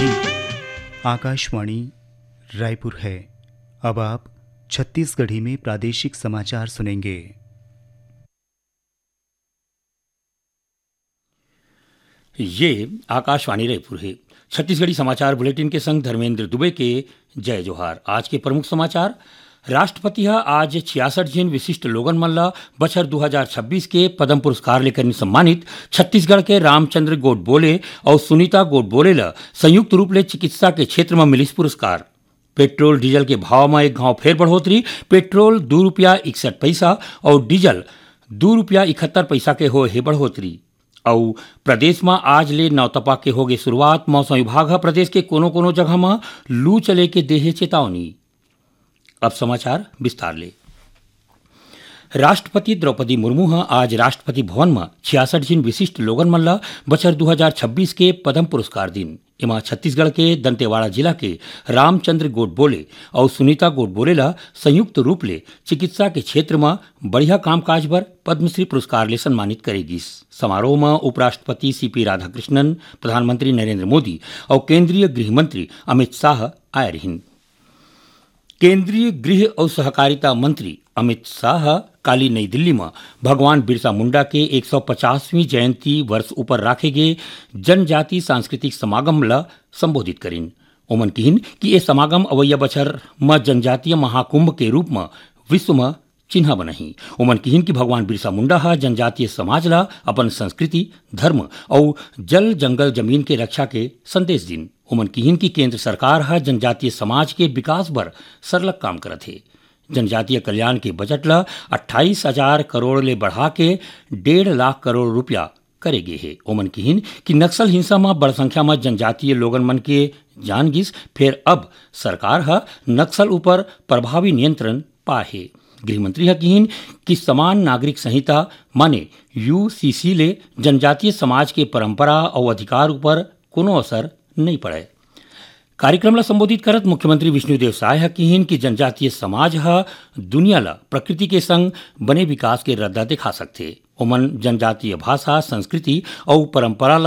यही आकाशवाणी रायपुर है। अब आप छत्तीसगढ़ी में प्रादेशिक समाचार सुनेंगे। ये आकाशवाणी रायपुर है। छत्तीसगढ़ी समाचार बुलेटिन के संग धर्मेंद्र दुबे के जय जोहार। आज के प्रमुख समाचार। राष्ट्रपति आज 66 जन विशिष्ट लोगन मन ला बछर 2026 के पद्म पुरस्कार लेकर सम्मानित। छत्तीसगढ़ के रामचंद्र गोडबोले और सुनीता गोडबोले ला संयुक्त रूप ले चिकित्सा के क्षेत्र में मिलिस पुरस्कार। पेट्रोल डीजल के भाव में एक घाव फेर बढ़ोतरी। पेट्रोल 2 रुपया 61 पैसा और डीजल 2 रुपया 71 पैसा के हो बढ़ोतरी। और प्रदेश में आज ले नवतपा के होगे शुरुआत। मौसम विभाग प्रदेश के कोनो जगह में लू चले के देहे चेतावनी। अब समाचार विस्तार ले। राष्ट्रपति द्रौपदी मुर्मू आज राष्ट्रपति भवन में 66 जन विशिष्ट लोगन मन ला बछर 2026 के पद्म पुरस्कार दिन। एमा छत्तीसगढ़ के दंतेवाड़ा जिला के रामचंद्र गोडबोले और सुनीता गोडबोले ला संयुक्त रूप ले चिकित्सा के क्षेत्र में बढ़िया कामकाज पर पद्मश्री पुरस्कार ले सम्मानित करेगी। समारोह में उपराष्ट्रपति सीपी राधाकृष्णन, प्रधानमंत्री नरेंद्र मोदी और केंद्रीय गृह मंत्री अमित शाह आए रहिन। केंद्रीय गृह और सहकारिता मंत्री अमित शाह काली नई दिल्ली में भगवान बिरसा मुंडा के 150वीं जयंती वर्ष ऊपर राखे गए जनजाति सांस्कृतिक समागम ला संबोधित करिन। ओमन कहिन कि ये समागम अवैया बछर में जनजातीय महाकुंभ के रूप में विश्व में चिन्ह बनही। ओमन कहिन कि भगवान बिरसा मुंडा जनजातीय समाज ला अपन संस्कृति, धर्म और जल जंगल जमीन के रक्षा के संदेश दिन। ओमन कहिन कि केंद्र सरकार जनजातीय समाज के विकास बर सरलग काम करत है। जनजातीय कल्याण के बजट ला 28,000 करोड़ ले बढ़ा के 1.5 लाख करोड़ रुपया करे गे है। ओमन कहिन कि नक्सल हिंसा में बड़ संख्या में जनजातीय लोगन मन के जान गिस, फिर अब सरकार नक्सल ऊपर प्रभावी नियंत्रण पाए है। गृहमंत्री कहिन कि समान नागरिक संहिता माने UCC ले जनजातीय समाज के परंपरा और अधिकार ऊपर कोनो असर नहीं पड़े। कार्यक्रम ला संबोधित करत मुख्यमंत्री विष्णुदेव साय कहिन कि जनजातीय समाज दुनिया ला प्रकृति के संग बने विकास के रद्दा दिखा सकते। ओमन जनजातीय भाषा, संस्कृति और परंपरा